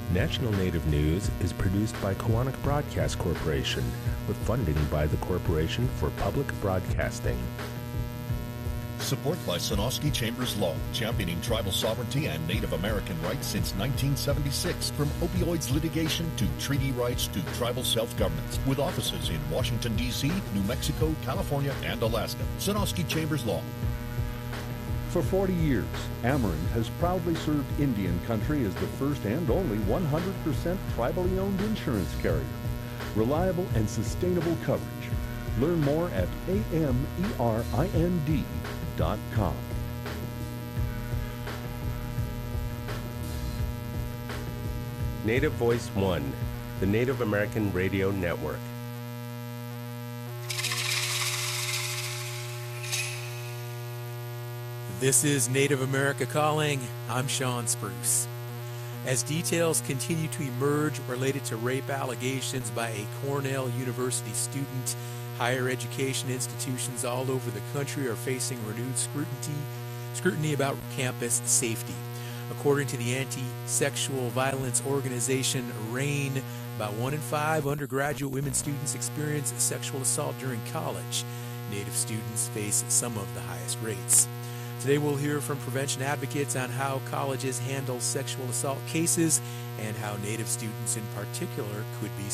National Native News is produced by Koahnic Broadcast Corporation with funding by the Corporation for Public Broadcasting. Support by Sonosky Chambers Law, championing tribal sovereignty and Native American rights since 1976. From opioids litigation to treaty rights to tribal self-governance. With offices in Washington, D.C., New Mexico, California, and Alaska. Sonosky Chambers Law. For 40 years, Ameren has proudly served Indian country as the first and only 100% tribally owned insurance carrier. Reliable and sustainable coverage. Learn more at AMERIND.com. Native Voice One, the Native American Radio Network. This is Native America Calling. I'm Sean Spruce. As details continue to emerge related to rape allegations by a Cornell University student, higher education institutions all over the country are facing renewed scrutiny about campus safety. According to the anti-sexual violence organization RAINN, about 1 in 5 undergraduate women students experience sexual assault during college. Native students face some of the highest rates. Today we'll hear from prevention advocates on how colleges handle sexual assault cases and how Native students in particular could be